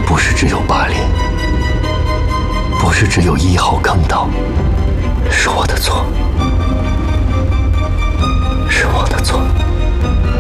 不是只有巴黎，不是只有1号坑道。